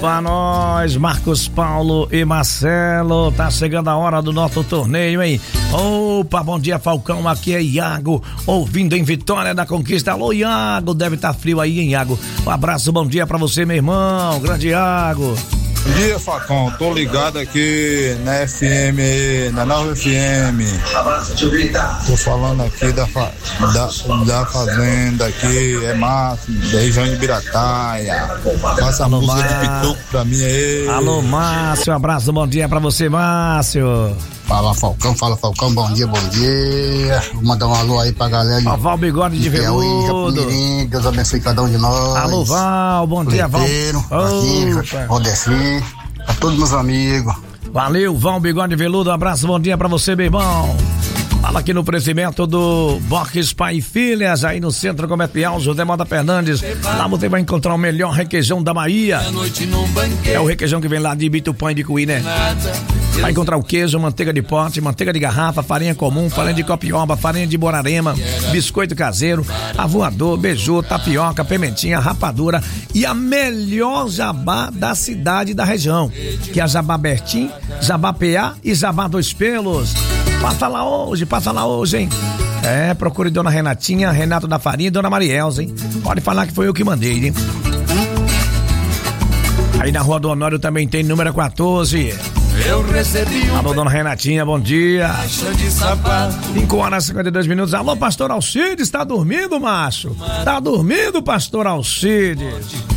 Opa, nós, Marcos Paulo e Marcelo, tá chegando a hora do nosso torneio, hein? Opa, bom dia, Falcão, aqui é Iago, ouvindo em Vitória da Conquista. Alô, Iago, deve estar frio aí, hein, Iago? Um abraço, bom dia pra você, meu irmão, grande Iago. Bom dia, Facão, tô ligado aqui na FM, na Nova FM. Tô falando aqui da fazenda aqui, é Márcio, da região de Birataia. Passa a música de Pituco pra mim aí. Alô, Márcio, um abraço, bom dia pra você, Márcio. Fala Falcão, bom dia. Vou mandar um alô aí pra galera. Ó, Val Bigode de Veludo. Deus abençoe cada um de nós. Alô, Val, bom dia, Val. Rodessim, a todos meus amigos. Valeu, Val Bigode de Veludo, um abraço, bom dia pra você, meu irmão. Fala aqui no oferecimento do Box Pai e Filhas, aí no Centro Comercial José Mota Fernandes. Lá você vai encontrar o melhor requeijão da Bahia. É o requeijão que vem lá de Bitupã e de Cuí, né? Vai encontrar o queijo, manteiga de pote, manteiga de garrafa, farinha comum, farinha de copioba, farinha de borarema, biscoito caseiro, avoador, beiju, tapioca, pimentinha, rapadura e a melhor jabá da cidade e da região, que é a Jabá Bertim, Jabá PA e Jabá Dois Pelos. Passa lá hoje, hein? É, procure Dona Renatinha, Renato da Farinha e Dona Marielza, hein? Pode falar que foi eu que mandei, hein? Aí na Rua do Honório também tem número 14. Eu recebi Alô, Dona Renatinha, bom dia. 5h52. Alô, Pastor Alcides, tá dormindo, macho? Tá dormindo, Pastor Alcides?